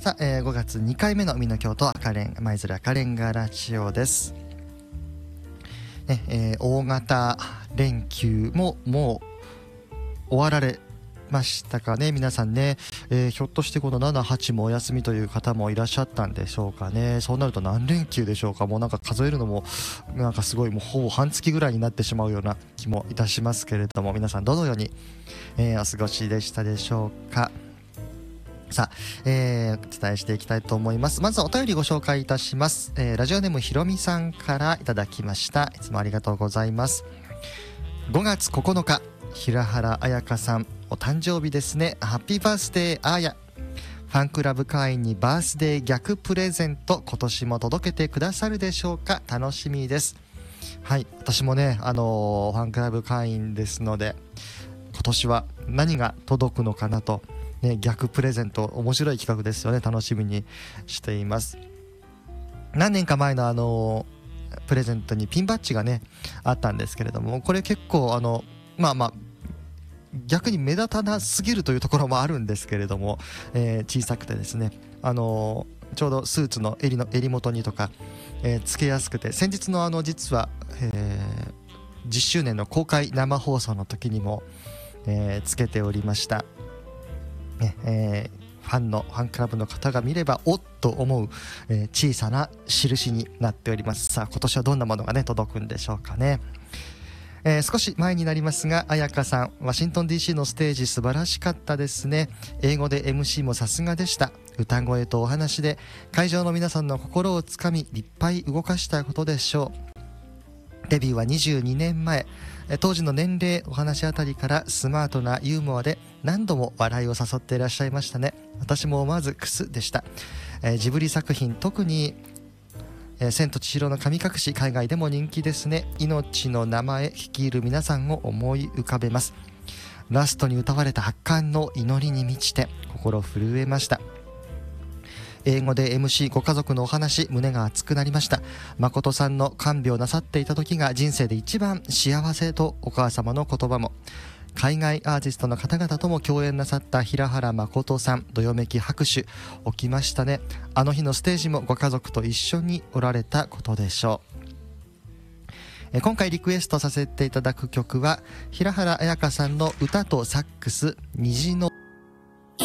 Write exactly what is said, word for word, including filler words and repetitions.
さあ、えー、ごがつにかいめのみの京都赤レン舞鶴赤レンガラジオです、ねえー、大型連休ももう終わられましたかね皆さんね、えー、ひょっとしてこのなな、はちもお休みという方もいらっしゃったんでしょうかね。そうなると何連休でしょうか。もうなんか数えるのもなんかすごいもうほぼ半月ぐらいになってしまうような気もいたしますけれども、皆さんどのように、えー、お過ごしでしたでしょうか。さあ、えー、お伝えしていきたいと思います。まずはお便りご紹介いたします、えー、ラジオネームひろみさんからいただきました。いつもありがとうございます。ごがつここのか、平原綾香さんお誕生日ですね。ハッピーバースデーあや。ファンクラブ会員にバースデー逆プレゼント今年も届けてくださるでしょうか。楽しみです。はい、私もね、あのー、ファンクラブ会員ですので今年は何が届くのかなと、ね、逆プレゼント面白い企画ですよね。楽しみにしています。何年か前のあのー、プレゼントにピンバッジがねあったんですけれども、これ結構あのまあまあ逆に目立たなすぎるというところもあるんですけれども、えー、小さくてですね、あのー、ちょうどスーツの襟の襟元にとか、えー、つけやすくて、先日のあの実は、えー、じゅっしゅうねんの公開生放送の時にも、えー、つけておりました、ねえー、ファンのファンクラブの方が見ればおっと思う、えー、小さな印になっております。さあ今年はどんなものがね届くんでしょうかね。えー、少し前になりますが、彩香さんワシントン ディーシー のステージ素晴らしかったですね。英語で エムシー もさすがでした。歌声とお話で会場の皆さんの心をつかみいっぱい動かしたことでしょう。デビューはにじゅうにねんまえ、当時の年齢お話あたりからスマートなユーモアで何度も笑いを誘っていらっしゃいましたね。私も思わずクスでした。えー、ジブリ作品特にえー、千と千尋の神隠し海外でも人気ですね。命の名前率いる皆さんを思い浮かべます。ラストに歌われた圧巻の祈りに満ちて心震えました。英語で エムシー ご家族のお話胸が熱くなりました。誠さんの看病なさっていた時が人生で一番幸せとお母様の言葉も、海外アーティストの方々とも共演なさった平原誠さん、どよめき拍手起きましたね。あの日のステージもご家族と一緒におられたことでしょう。え今回リクエストさせていただく曲は平原綾香さんの歌とサックス虹の